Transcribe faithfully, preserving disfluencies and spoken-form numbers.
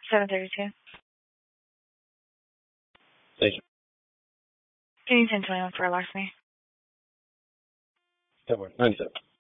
seven thirty-two. Thank you. Can you ten twenty-one for a larceny? That works. ninety-seven.